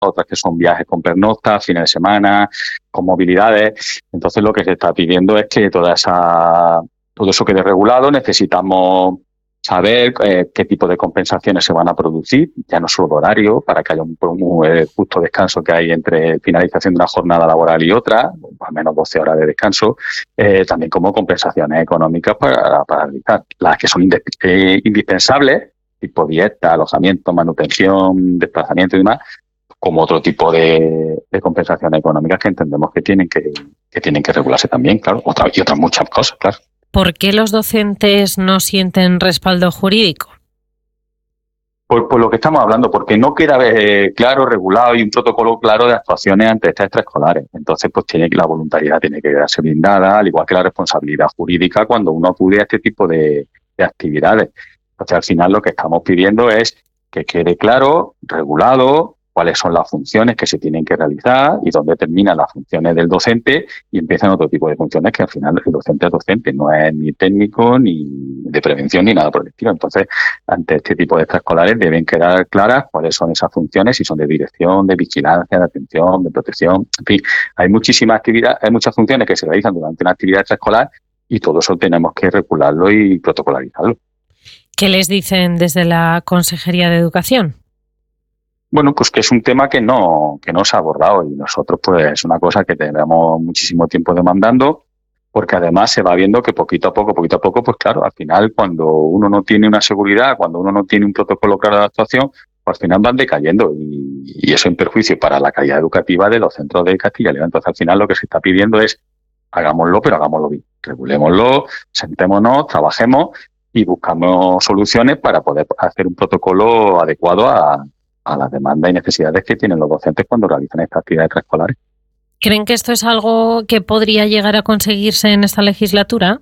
otras que son viajes con pernoctas, fines de semana, con movilidades. Entonces lo que se está pidiendo es que todo eso quede regulado. Necesitamos saber qué tipo de compensaciones se van a producir, ya no solo horario, para que haya un justo descanso que hay entre finalización de una jornada laboral y otra, al menos 12 horas de descanso, también como compensaciones económicas para realizar las que son indispensables, tipo dieta, alojamiento, manutención, desplazamiento y demás, como otro tipo de compensaciones económicas que entendemos que tienen que regularse también, claro, y otras muchas cosas, claro. ¿Por qué los docentes no sienten respaldo jurídico? Por lo que estamos hablando, porque no queda claro, regulado y un protocolo claro de actuaciones ante estas extraescolares. Entonces, pues la voluntariedad tiene que quedarse blindada, al igual que la responsabilidad jurídica cuando uno acude a este tipo de actividades. Entonces, al final lo que estamos pidiendo es que quede claro, regulado, cuáles son las funciones que se tienen que realizar y dónde terminan las funciones del docente y empiezan otro tipo de funciones que al final el docente es docente, no es ni técnico, ni de prevención, ni nada por el estilo. Entonces, ante este tipo de extraescolares deben quedar claras cuáles son esas funciones, si son de dirección, de vigilancia, de atención, de protección. En fin, hay muchas funciones que se realizan durante una actividad extraescolar y todo eso tenemos que regularlo y protocolarizarlo. ¿Qué les dicen desde la Consejería de Educación? Bueno, pues que es un tema que no se ha abordado y nosotros pues es una cosa que tenemos muchísimo tiempo demandando, porque además se va viendo que poquito a poco, pues claro, al final cuando uno no tiene una seguridad, cuando uno no tiene un protocolo claro de actuación, pues al final van decayendo y eso en perjuicio para la calidad educativa de los centros de Castilla y León. Entonces al final lo que se está pidiendo es hagámoslo, pero hagámoslo bien, regulémoslo, sentémonos, trabajemos y buscamos soluciones para poder hacer un protocolo adecuado a las demandas y necesidades que tienen los docentes cuando realizan estas actividades extraescolares. ¿Creen que esto es algo que podría llegar a conseguirse en esta legislatura?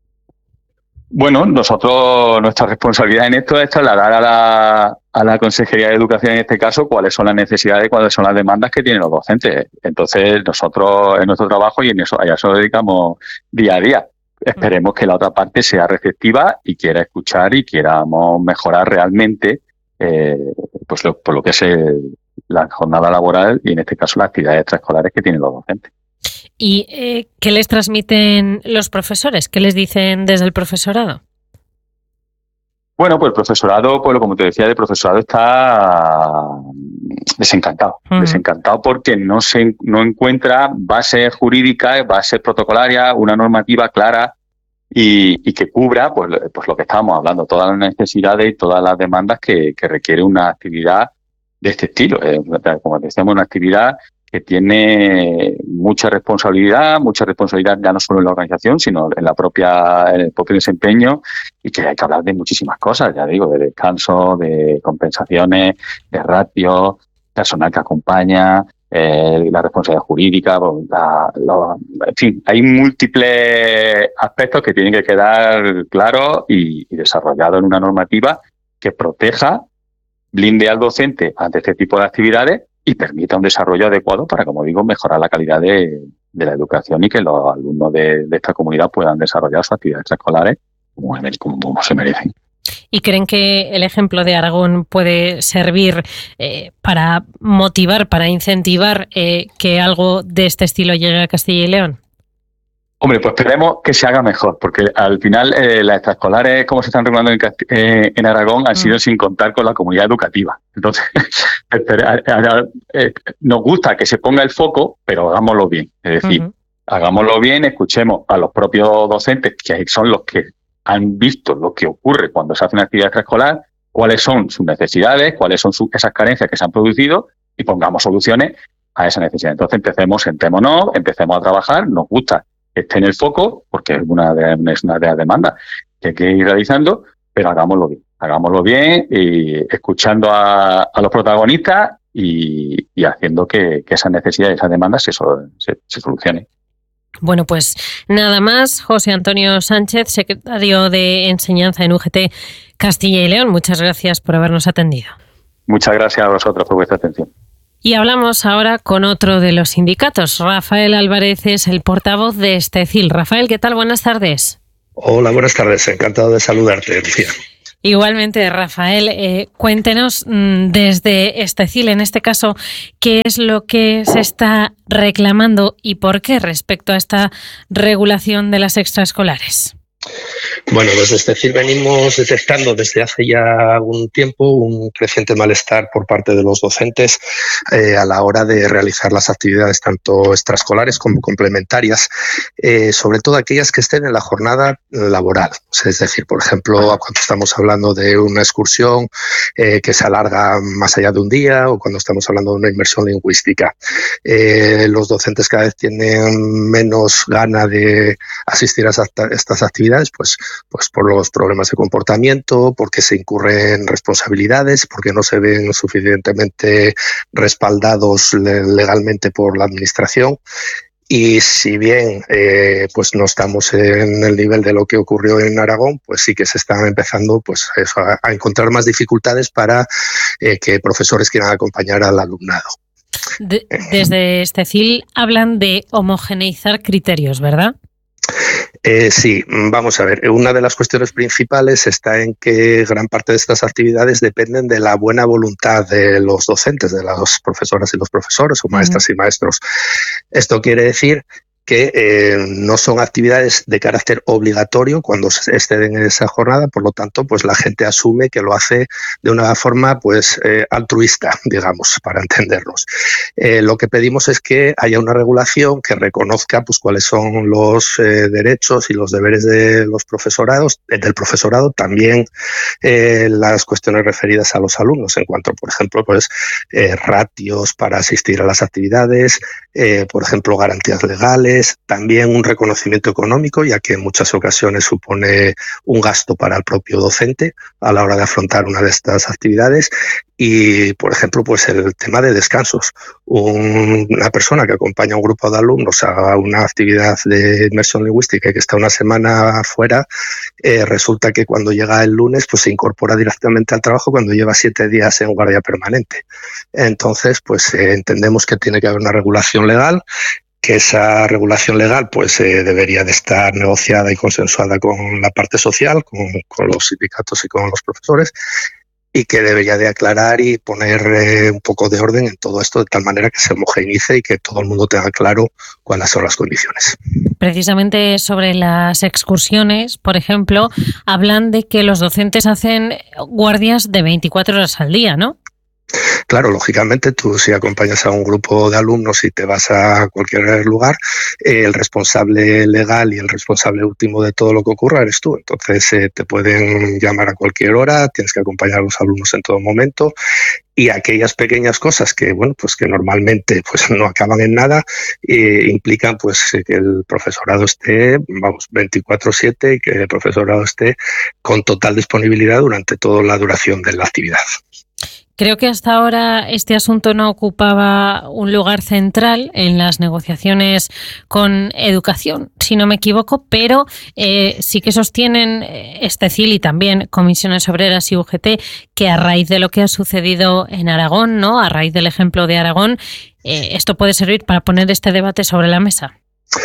Bueno, nuestra responsabilidad en esto es trasladar a la Consejería de Educación, en este caso, cuáles son las necesidades, cuáles son las demandas que tienen los docentes. Entonces, nosotros en nuestro trabajo y a eso nos dedicamos día a día. Esperemos que la otra parte sea receptiva y quiera escuchar y queramos mejorar realmente por lo que es la jornada laboral y en este caso las actividades extraescolares que tienen los docentes. ¿Y qué les transmiten los profesores? ¿Qué les dicen desde el profesorado? Bueno, pues el profesorado, pues como te decía, el profesorado está desencantado. Desencantado porque no encuentra base jurídica, base protocolaria, una normativa clara y que cubra pues lo que estábamos hablando, todas las necesidades y todas las demandas que requiere una actividad de este estilo. Como decíamos, una actividad que tiene mucha responsabilidad ya no solo en la organización, sino en el propio desempeño, y que hay que hablar de muchísimas cosas, ya digo, de descanso, de compensaciones, de ratios, personal que acompaña, la responsabilidad jurídica, en fin, hay múltiples aspectos que tienen que quedar claros y desarrollados en una normativa que proteja, blinde al docente ante este tipo de actividades y permita un desarrollo adecuado para, como digo, mejorar la calidad de la educación y que los alumnos de esta comunidad puedan desarrollar sus actividades extraescolares como se merecen. ¿Y creen que el ejemplo de Aragón puede servir para motivar, para incentivar que algo de este estilo llegue a Castilla y León? Hombre, pues esperemos que se haga mejor, porque al final las extraescolares, como se están regulando en Aragón, han sido sin contar con la comunidad educativa. Entonces, nos gusta que se ponga el foco, pero hagámoslo bien. Es decir, hagámoslo bien, escuchemos a los propios docentes, que son los que han visto lo que ocurre cuando se hace una actividad extraescolar, cuáles son sus necesidades, cuáles son esas carencias que se han producido y pongamos soluciones a esa necesidad. Entonces sentémonos, empecemos a trabajar, nos gusta que esté en el foco, porque es una de las demandas que hay que ir realizando, pero hagámoslo bien y escuchando a los protagonistas y haciendo que esas necesidades, esas demandas se solucionen. Bueno, pues nada más. José Antonio Sánchez, secretario de Enseñanza en UGT Castilla y León, muchas gracias por habernos atendido. Muchas gracias a vosotros por vuestra atención. Y hablamos ahora con otro de los sindicatos. Rafael Álvarez es el portavoz de Estecil. Rafael, ¿qué tal? Buenas tardes. Hola, buenas tardes. Encantado de saludarte, Lucía. Igualmente, Rafael, cuéntenos desde Estecil, en este caso, qué es lo que se está reclamando y por qué respecto a esta regulación de las extraescolares. Bueno, desde Estecil venimos detectando desde hace ya algún tiempo un creciente malestar por parte de los docentes a la hora de realizar las actividades tanto extraescolares como complementarias, sobre todo aquellas que estén en la jornada laboral. Es decir, por ejemplo, cuando estamos hablando de una excursión que se alarga más allá de un día, o cuando estamos hablando de una inmersión lingüística. Los docentes cada vez tienen menos gana de asistir a estas actividades, pues por los problemas de comportamiento, porque se incurren responsabilidades, porque no se ven suficientemente respaldados legalmente por la administración. Y si bien pues no estamos en el nivel de lo que ocurrió en Aragón, pues sí que se están empezando pues eso, a encontrar más dificultades para que profesores quieran acompañar al alumnado. Desde Estecil hablan de homogeneizar criterios, ¿verdad? Sí, vamos a ver. Una de las cuestiones principales está en que gran parte de estas actividades dependen de la buena voluntad de los docentes, de las profesoras y los profesores, o maestras y maestros. Esto quiere decir que no son actividades de carácter obligatorio cuando se exceden en esa jornada, por lo tanto, pues la gente asume que lo hace de una forma pues altruista, digamos, para entendernos. Lo que pedimos es que haya una regulación que reconozca pues cuáles son los derechos y los deberes de los profesorados, del profesorado, también las cuestiones referidas a los alumnos, en cuanto, por ejemplo, pues ratios para asistir a las actividades, por ejemplo, garantías legales, también un reconocimiento económico, ya que en muchas ocasiones supone un gasto para el propio docente a la hora de afrontar una de estas actividades. Y, por ejemplo, pues el tema de descansos. Una persona que acompaña a un grupo de alumnos a una actividad de inmersión lingüística y que está una semana fuera, resulta que cuando llega el lunes pues se incorpora directamente al trabajo cuando lleva 7 días en guardia permanente. Entonces, pues entendemos que tiene que haber una regulación legal, que esa regulación legal pues debería de estar negociada y consensuada con la parte social, con los sindicatos y con los profesores, y que debería de aclarar y poner un poco de orden en todo esto de tal manera que se homogeneice y que todo el mundo tenga claro cuáles son las condiciones. Precisamente sobre las excursiones, por ejemplo, hablan de que los docentes hacen guardias de 24 horas al día, ¿no? Claro, lógicamente tú si acompañas a un grupo de alumnos y te vas a cualquier lugar, el responsable legal y el responsable último de todo lo que ocurra eres tú. Entonces te pueden llamar a cualquier hora, tienes que acompañar a los alumnos en todo momento. Y aquellas pequeñas cosas que, bueno, pues que normalmente pues no acaban en nada, implican pues que el profesorado esté, 24/7 y que el profesorado esté con total disponibilidad durante toda la duración de la actividad. Creo que hasta ahora este asunto no ocupaba un lugar central en las negociaciones con educación, si no me equivoco, pero sí que sostienen Estecil y también Comisiones Obreras y UGT que a raíz de lo que ha sucedido en Aragón, ¿no? A raíz del ejemplo de Aragón, esto puede servir para poner este debate sobre la mesa.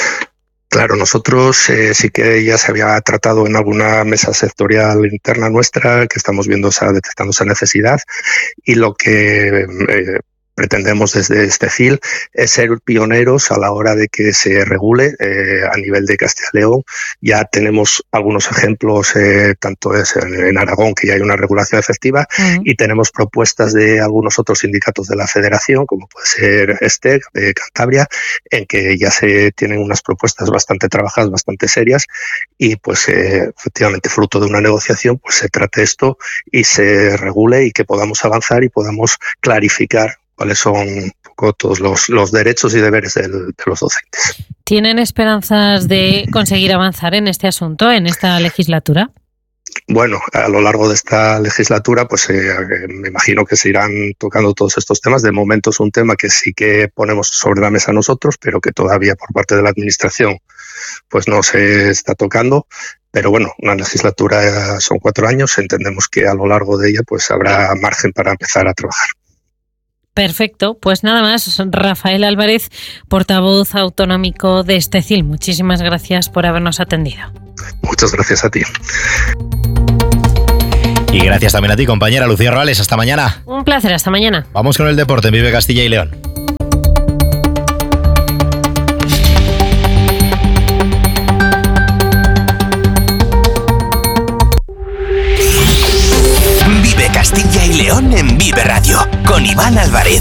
Claro, nosotros sí que ya se había tratado en alguna mesa sectorial interna nuestra, que estamos viendo, detectando esa necesidad, y lo que pretendemos desde Estecil es ser pioneros a la hora de que se regule a nivel de Castilla y León. Ya tenemos algunos ejemplos, tanto es en Aragón, que ya hay una regulación efectiva, y tenemos propuestas de algunos otros sindicatos de la federación, como puede ser ESTEC de Cantabria, en que ya se tienen unas propuestas bastante trabajadas, bastante serias, y pues efectivamente fruto de una negociación pues se trate esto y se regule y que podamos avanzar y podamos clarificar cuáles son un poco todos los derechos y deberes de los docentes. ¿Tienen esperanzas de conseguir avanzar en este asunto, en esta legislatura? Bueno, a lo largo de esta legislatura, pues me imagino que se irán tocando todos estos temas. De momento es un tema que sí que ponemos sobre la mesa nosotros, pero que todavía por parte de la Administración pues no se está tocando. Pero bueno, una legislatura son 4 años, entendemos que a lo largo de ella pues habrá margen para empezar a trabajar. Perfecto, pues nada más. Rafael Álvarez, portavoz autonómico de Estecil, muchísimas gracias por habernos atendido. Muchas gracias a ti. Y gracias también a ti, compañera Lucía Roales. Hasta mañana. Un placer, hasta mañana. Vamos con el deporte en Vive Castilla y León. Vive Castilla y León en Vive Radio, con Iván Álvarez.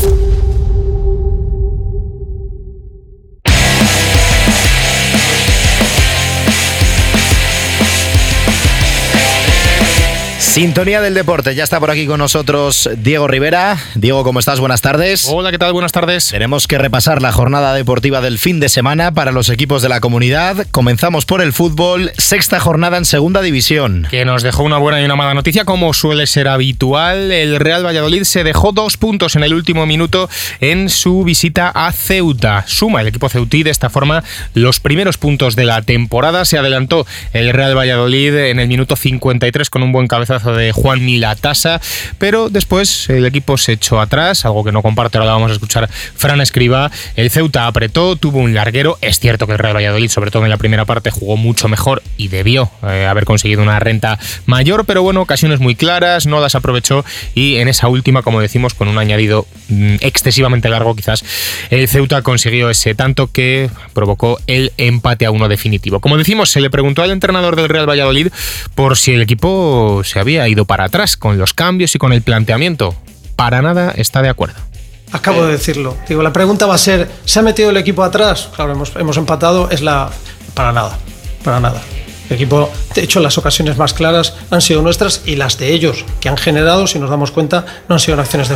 Sintonía del deporte, ya está por aquí con nosotros Diego Rivera. Diego, ¿cómo estás? Buenas tardes. Hola, ¿qué tal? Buenas tardes. Tenemos que repasar la jornada deportiva del fin de semana para los equipos de la comunidad. Comenzamos por el fútbol, sexta jornada en segunda división. Que nos dejó una buena y una mala noticia, como suele ser habitual. El Real Valladolid se dejó 2 puntos en el último minuto en su visita a Ceuta. Suma el equipo ceutí de esta forma los primeros puntos de la temporada. Se adelantó el Real Valladolid en el minuto 53 con un buen cabezazo de Juan Milatasa, pero después el equipo se echó atrás, algo que no comparte, ahora vamos a escuchar Fran Escribá. El Ceuta apretó, tuvo un larguero. Es cierto que el Real Valladolid, sobre todo en la primera parte, jugó mucho mejor y debió haber conseguido una renta mayor, pero bueno, ocasiones muy claras, no las aprovechó, y en esa última, como decimos, con un añadido excesivamente largo, quizás el Ceuta consiguió ese tanto que provocó el empate a 1 definitivo. Como decimos, se le preguntó al entrenador del Real Valladolid por si el equipo se había ido para atrás con los cambios y con el planteamiento. Para nada está de acuerdo. Acabo de decirlo. Digo, la pregunta va a ser, ¿se ha metido el equipo atrás? Claro, hemos empatado, para nada. El equipo, de hecho, las ocasiones más claras han sido nuestras, y las de ellos, que han generado, si nos damos cuenta, no han sido acciones de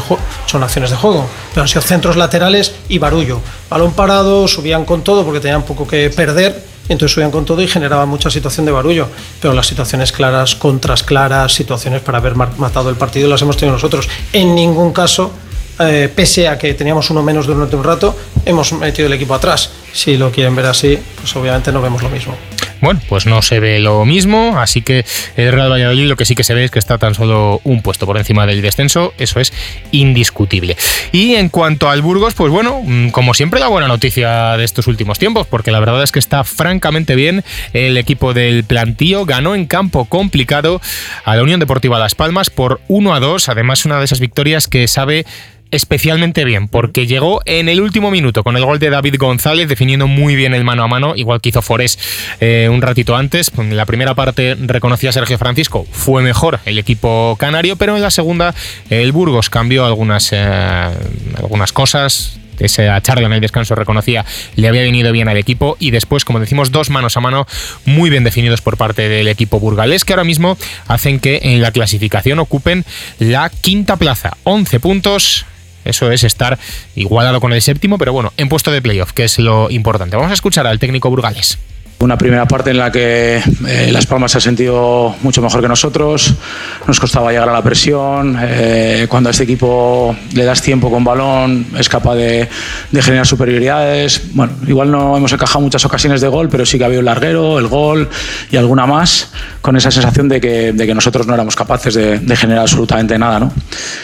juego, pero han sido centros laterales y barullo. Balón parado, subían con todo porque tenían poco que perder, entonces subían con todo y generaban mucha situación de barullo, pero las situaciones claras, contras claras, situaciones para haber matado el partido, las hemos tenido nosotros. En ningún caso, pese a que teníamos uno menos durante un rato, hemos metido el equipo atrás. Si lo quieren ver así, pues obviamente no vemos lo mismo. Bueno, pues no se ve lo mismo, así que el Real Valladolid lo que sí que se ve es que está tan solo un puesto por encima del descenso, eso es indiscutible. Y en cuanto al Burgos, pues bueno, como siempre, la buena noticia de estos últimos tiempos, porque la verdad es que está francamente bien el equipo del Plantío. Ganó en campo complicado a la Unión Deportiva Las Palmas por 1-2, además una de esas victorias que sabe especialmente bien, porque llegó en el último minuto con el gol de David González, definiendo muy bien el mano a mano, igual que hizo Forés un ratito antes. En la primera parte, reconocía Sergio Francisco, fue mejor el equipo canario, pero en la segunda el Burgos cambió algunas cosas. Esa charla en el descanso, reconocía, le había venido bien al equipo, y después, como decimos, 2 manos a mano muy bien definidos por parte del equipo burgalés, que ahora mismo hacen que en la clasificación ocupen la 5ª plaza, 11 puntos. Eso es estar igualado con el 7º, pero bueno, en puesto de playoff, que es lo importante. Vamos a escuchar al técnico burgalés. Una primera parte en la que Las Palmas se ha sentido mucho mejor que nosotros, nos costaba llegar a la presión, cuando a este equipo le das tiempo con balón es capaz de generar superioridades. Bueno, igual no hemos encajado muchas ocasiones de gol, pero sí que había un larguero, el gol y alguna más, con esa sensación de que nosotros no éramos capaces de generar absolutamente nada, ¿no?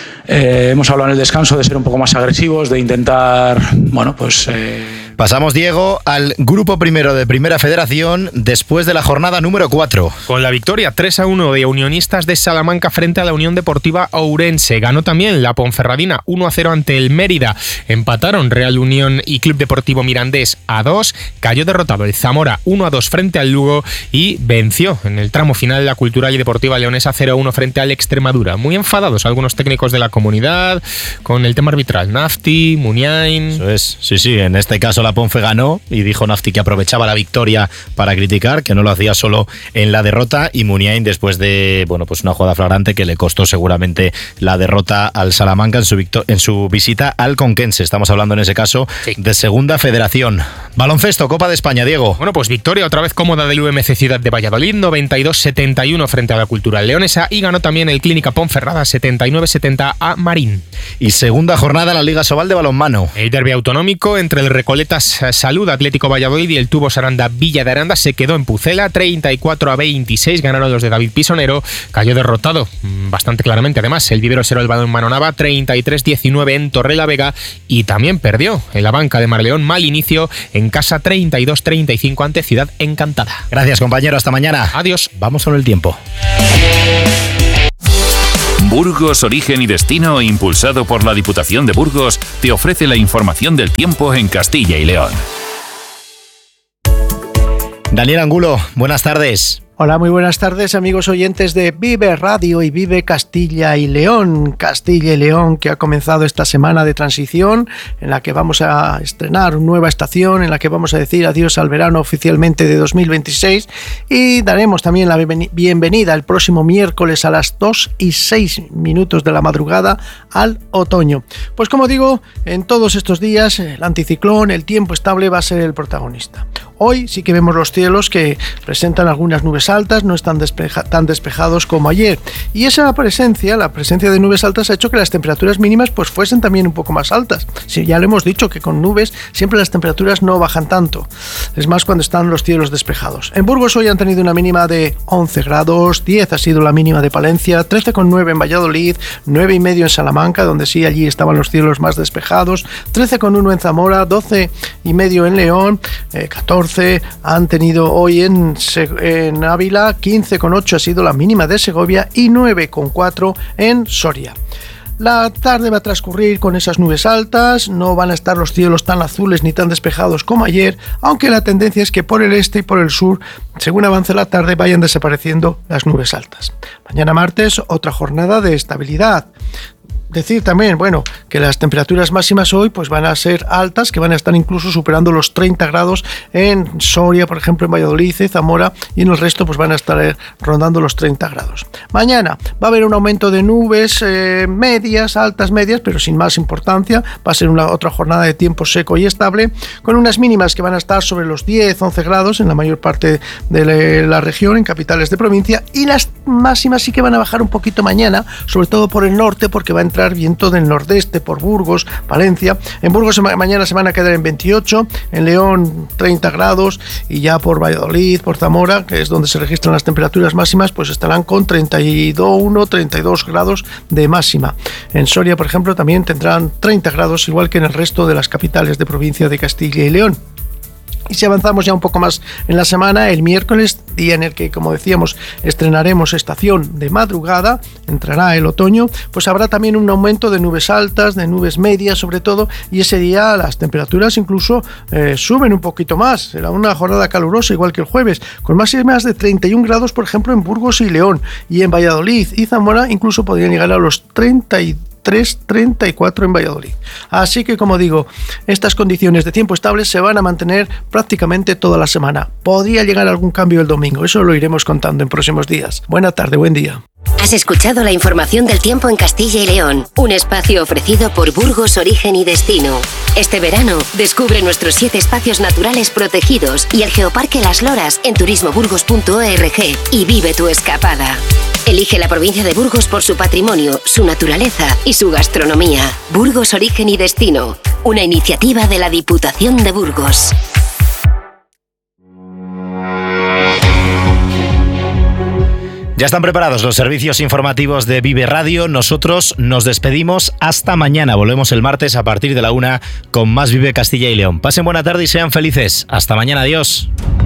Hemos hablado en el descanso de ser un poco más agresivos, de intentar, bueno, pues... Pasamos, Diego, al grupo primero de Primera Federación después de la jornada número 4. Con la victoria 3-1 de Unionistas de Salamanca frente a la Unión Deportiva Ourense. Ganó también la Ponferradina 1-0 ante el Mérida. Empataron Real Unión y Club Deportivo Mirandés a 2. Cayó derrotado el Zamora 1-2 frente al Lugo, y venció en el tramo final la Cultural y Deportiva Leonesa 0-1 frente al Extremadura. Muy enfadados algunos técnicos de la comunidad con el tema arbitral. Nafti, Muniain... Eso es, sí, en este caso la Ponfe ganó, y dijo Nafti que aprovechaba la victoria para criticar, que no lo hacía solo en la derrota, y Muniain, después de pues una jugada flagrante que le costó seguramente la derrota al Salamanca en su visita al Conquense. Estamos hablando en ese caso de Segunda Federación. Baloncesto, Copa de España, Diego. Bueno, pues victoria otra vez cómoda del UMC Ciudad de Valladolid, 92-71 frente a la Cultural Leonesa, y ganó también el Clínica Ponferrada 79-70 a Marín. Y segunda jornada en la Liga Sobal de balonmano. El derbi autonómico entre el Recoletas Salud Atlético Valladolid y el Tubos Aranda Villa de Aranda se quedó en Pucela, 34-26, ganaron los de David Pisonero. Cayó derrotado bastante claramente, además, el Vivero Sero del Balonmano Nava, 33-19 en Torrelavega, y también perdió en la banca de Marleón, mal inicio, en casa 32-35 ante Ciudad Encantada. Gracias, compañero, hasta mañana. Adiós. Vamos con el tiempo. Burgos, Origen y Destino, impulsado por la Diputación de Burgos, te ofrece la información del tiempo en Castilla y León. Daniel Angulo, buenas tardes. Hola, muy buenas tardes, amigos oyentes de Vive Radio y Vive Castilla y León. Castilla y León, que ha comenzado esta semana de transición en la que vamos a estrenar una nueva estación, en la que vamos a decir adiós al verano oficialmente de 2026 y daremos también la bienvenida el próximo miércoles a las 2:06 de la madrugada al otoño. Pues como digo, en todos estos días el anticiclón, el tiempo estable va a ser el protagonista. Hoy sí que vemos los cielos que presentan algunas nubes altas, no están tan despejados como ayer. Y esa presencia, la presencia de nubes altas, ha hecho que las temperaturas mínimas pues fuesen también un poco más altas. Sí, ya lo hemos dicho que con nubes siempre las temperaturas no bajan tanto. Es más cuando están los cielos despejados. En Burgos hoy han tenido una mínima de 11 grados, 10 ha sido la mínima de Palencia, 13,9 en Valladolid, 9,5 en Salamanca, donde sí allí estaban los cielos más despejados, 13,1 en Zamora, 12,5 en León, 14 han tenido hoy en Ávila, 15,8 ha sido la mínima de Segovia y 9,4 en Soria. La tarde va a transcurrir con esas nubes altas, no van a estar los cielos tan azules ni tan despejados como ayer, aunque la tendencia es que por el este y por el sur, según avance la tarde, vayan desapareciendo las nubes altas. Mañana martes, otra jornada de estabilidad. Decir también, bueno, que las temperaturas máximas hoy pues van a ser altas, que van a estar incluso superando los 30 grados en Soria, por ejemplo, en Valladolid y Zamora, y en el resto pues van a estar rondando los 30 grados. Mañana va a haber un aumento de nubes medias, altas medias, pero sin más importancia. Va a ser otra jornada de tiempo seco y estable, con unas mínimas que van a estar sobre los 10-11 grados en la mayor parte de la región, en capitales de provincia, y las máximas sí que van a bajar un poquito mañana, sobre todo por el norte, porque va a entrar viento del nordeste por Burgos, Valencia. En Burgos mañana se van a quedar en 28, en León 30 grados y ya por Valladolid, por Zamora, que es donde se registran las temperaturas máximas, pues estarán con 32 grados de máxima. En Soria, por ejemplo, también tendrán 30 grados, igual que en el resto de las capitales de provincia de Castilla y León. Y si avanzamos ya un poco más en la semana, el miércoles, día en el que, como decíamos, estrenaremos estación de madrugada, entrará el otoño, pues habrá también un aumento de nubes altas, de nubes medias sobre todo, y ese día las temperaturas incluso suben un poquito más. Será una jornada calurosa igual que el jueves, con máximas de 31 grados, por ejemplo, en Burgos y León, y en Valladolid y Zamora incluso podrían llegar a los 34 en Valladolid. Así que, como digo, estas condiciones de tiempo estable se van a mantener prácticamente toda la semana. Podría llegar algún cambio el domingo, eso lo iremos contando en próximos días. Buena tarde, buen día. Has escuchado la información del tiempo en Castilla y León, un espacio ofrecido por Burgos, Origen y Destino. Este verano, descubre nuestros 7 espacios naturales protegidos y el Geoparque Las Loras en turismoburgos.org y vive tu escapada. Elige la provincia de Burgos por su patrimonio, su naturaleza y su gastronomía. Burgos, Origen y Destino, una iniciativa de la Diputación de Burgos. Ya están preparados los servicios informativos de Vive Radio. Nosotros nos despedimos hasta mañana. Volvemos el martes a partir de la 1 con más Vive Castilla y León. Pasen buena tarde y sean felices. Hasta mañana. Adiós.